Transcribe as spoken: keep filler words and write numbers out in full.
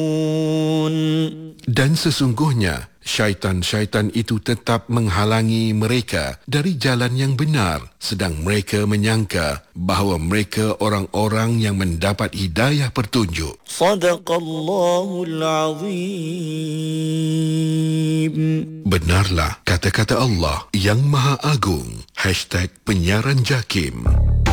Dan sesungguhnya syaitan-syaitan itu tetap menghalangi mereka dari jalan yang benar, sedang mereka menyangka bahawa mereka orang-orang yang mendapat hidayah petunjuk. Sadaqallahul Azim. Benarlah kata-kata Allah yang Maha Agung. Hashtag Penyiaran Jakim.